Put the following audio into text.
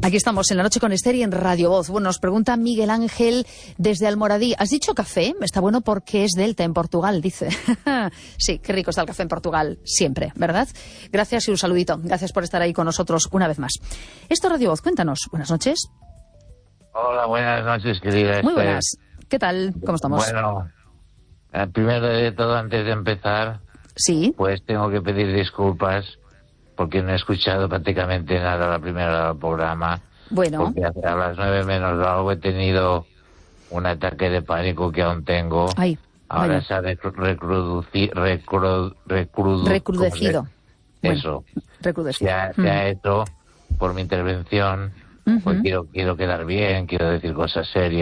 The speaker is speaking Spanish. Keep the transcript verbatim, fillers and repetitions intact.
Aquí estamos en La Noche con Esther y en Radio Voz. Bueno, nos pregunta Miguel Ángel desde Almoradí. ¿Has dicho café? Está bueno porque es Delta en Portugal, dice. Sí, qué rico está el café en Portugal, siempre, ¿verdad? Gracias y un saludito. Gracias por estar ahí con nosotros una vez más. Esto Radio Voz, cuéntanos. Buenas noches. Hola, buenas noches, querida Muy Esther. buenas. ¿Qué tal? ¿Cómo estamos? Bueno, eh, primero de todo, antes de empezar, sí. pues tengo que pedir disculpas porque no he escuchado prácticamente nada la primera hora del programa. Bueno. Porque a las nueve menos algo he tenido un ataque de pánico que aún tengo. Ay, Ahora vaya. se ha recruduci, recru, recrudu, recrudecido. Eso. Bueno, recrudecido. Se ha, mm. se ha hecho por mi intervención. Uh-huh. Pues quiero, quiero quedar bien, quiero decir cosas serias.